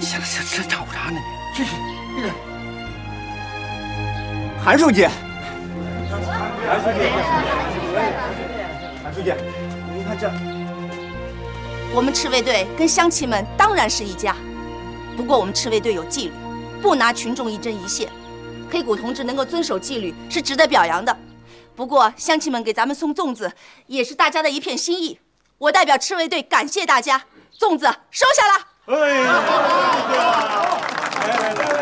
想吵啥呢你？这是韩书记，韩书记，您看这， 我们赤卫队跟乡亲们当然是一家，不过我们赤卫队有纪律，不拿群众一针一线。黑谷同志能够遵守纪律是值得表扬的。不过乡亲们给咱们送粽子，也是大家的一片心意。我代表赤卫队感谢大家，粽子收下了。 哎呀，来来来。